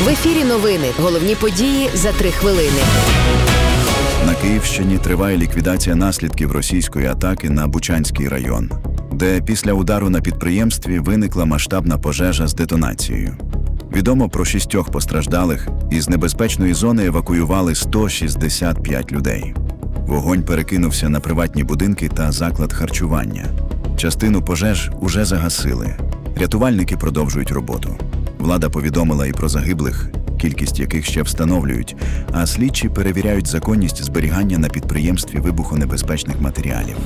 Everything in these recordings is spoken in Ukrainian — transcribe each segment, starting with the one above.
В ефірі новини. Головні події за 3 хвилини. На Київщині триває ліквідація наслідків російської атаки на Бучанський район, де після удару на підприємстві виникла масштабна пожежа з детонацією. Відомо про 6 постраждалих, із небезпечної зони евакуювали 165 людей. Вогонь перекинувся на приватні будинки та заклад харчування. Частину пожеж уже загасили. Рятувальники продовжують роботу. Влада повідомила і про загиблих, кількість яких ще встановлюють, а слідчі перевіряють законність зберігання на підприємстві вибухонебезпечних матеріалів.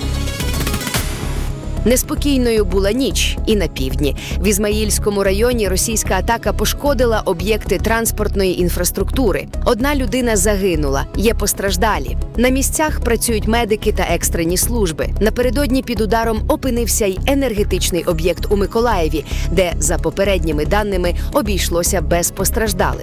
Неспокійною була ніч і на півдні. В Ізмаїльському районі російська атака пошкодила об'єкти транспортної інфраструктури. 1 людина загинула, є постраждалі. На місцях працюють медики та екстрені служби. Напередодні під ударом опинився й енергетичний об'єкт у Миколаєві, де, за попередніми даними, обійшлося без постраждалих.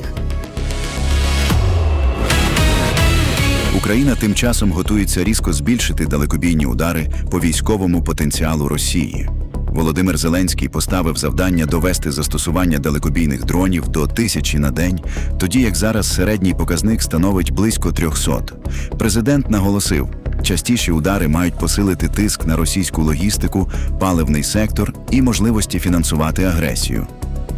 Україна тим часом готується різко збільшити далекобійні удари по військовому потенціалу Росії. Володимир Зеленський поставив завдання довести застосування далекобійних дронів до 1000 на день, тоді як зараз середній показник становить близько 300. Президент наголосив, частіші удари мають посилити тиск на російську логістику, паливний сектор і можливості фінансувати агресію.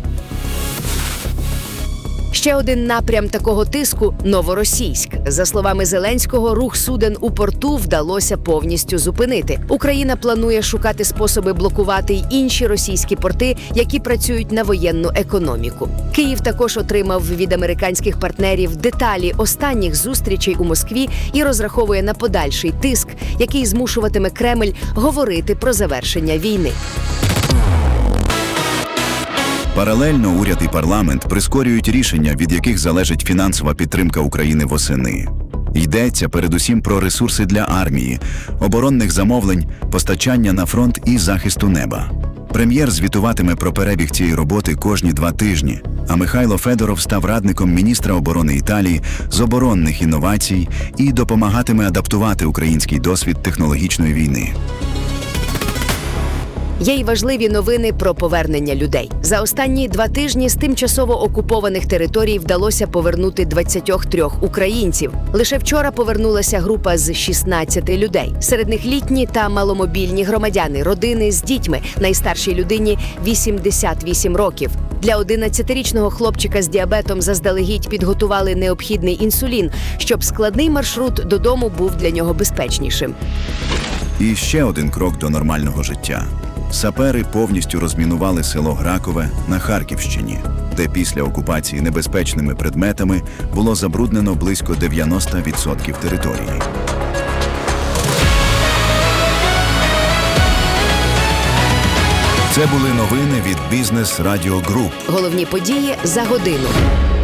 Ще один напрям такого тиску – Новоросійськ. За словами Зеленського, рух суден у порту вдалося повністю зупинити. Україна планує шукати способи блокувати й інші російські порти, які працюють на воєнну економіку. Київ також отримав від американських партнерів деталі останніх зустрічей у Москві і розраховує на подальший тиск, який змушуватиме Кремль говорити про завершення війни. Паралельно уряд і парламент прискорюють рішення, від яких залежить фінансова підтримка України восени. Йдеться передусім про ресурси для армії, оборонних замовлень, постачання на фронт і захисту неба. Прем'єр звітуватиме про перебіг цієї роботи кожні 2 тижні, а Михайло Федоров став радником міністра оборони Італії з оборонних інновацій і допомагатиме адаптувати український досвід технологічної війни. Є й важливі новини про повернення людей. За останні 2 тижні з тимчасово окупованих територій вдалося повернути 23 українців. Лише вчора повернулася група з 16 людей. Серед них літні та маломобільні громадяни, родини з дітьми. Найстаршій людині 88 років. Для 11-річного хлопчика з діабетом заздалегідь підготували необхідний інсулін, щоб складний маршрут додому був для нього безпечнішим. І ще один крок до нормального життя. Сапери повністю розмінували село Гракове на Харківщині, де після окупації небезпечними предметами було забруднено близько 90% території. Це були новини від Бізнес Радіо Груп. Головні події за годину.